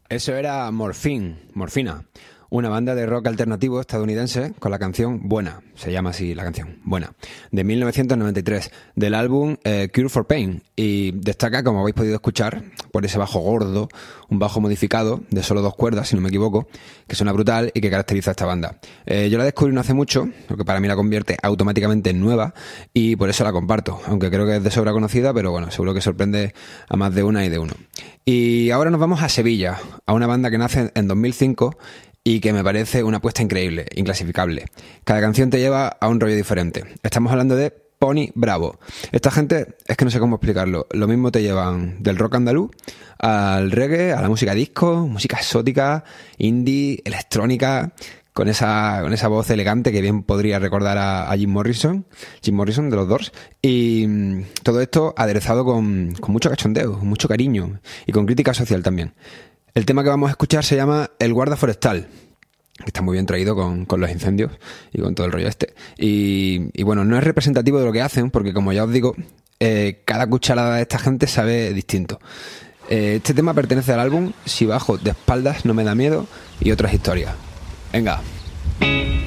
Eso era Morfina, una banda de rock alternativo estadounidense con la canción Buena, se llama así la canción, Buena, de 1993, del álbum Cure for Pain, y destaca, como habéis podido escuchar, por ese bajo gordo, un bajo modificado de solo 2 cuerdas, si no me equivoco, que suena brutal y que caracteriza a esta banda. Yo la descubrí no hace mucho, lo que para mí la convierte automáticamente en nueva, y por eso la comparto, aunque creo que es de sobra conocida, pero bueno, seguro que sorprende a más de una y de uno. Y ahora nos vamos a Sevilla, a una banda que nace en 2005 y que me parece una apuesta increíble, inclasificable. Cada canción te lleva a un rollo diferente. Estamos hablando de Pony Bravo. Esta gente, es que no sé cómo explicarlo, lo mismo te llevan del rock andaluz al reggae, a la música disco, música exótica, indie, electrónica, con esa voz elegante que bien podría recordar a Jim Morrison de los Doors, y todo esto aderezado con mucho cachondeo, con mucho cariño y con crítica social también. El tema que vamos a escuchar se llama El guarda forestal, que está muy bien traído con los incendios y con todo el rollo este. Y bueno, no es representativo de lo que hacen, porque como ya os digo, cada cucharada de esta gente sabe distinto. Este tema pertenece al álbum Si bajo de espaldas no me da miedo y otras historias. Venga.